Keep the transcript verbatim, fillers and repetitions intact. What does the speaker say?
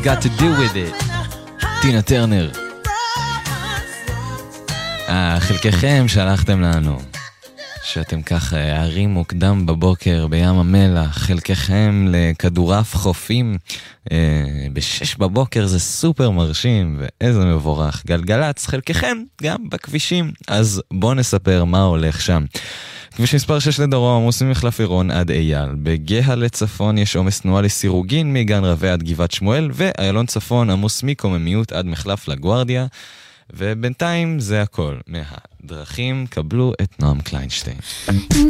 Got to do with it. טינה טרנר. אה, חלקכם שלחתם לנו שאתם ככה ערים מוקדם בבוקר בים המלח, חלקכם לכדורף חופים אה, בשש בבוקר, זה סופר מרשים ואיזה מבורך. גלגלץ, חלקכם גם בכבישים, אז בואו נספר מה הולך שם. כביש מספר שש לדרום עמוס ממחלף עירון עד אייל, בגאה לצפון יש עומס תנועה לסירוגין מגן רווה עד גבעת שמואל, ואיילון צפון עמוס מקוממיות עד מחלף לגוארדיה. ובינתיים זה הכל מהדרכים. קבלו את נועם קליינשטיין.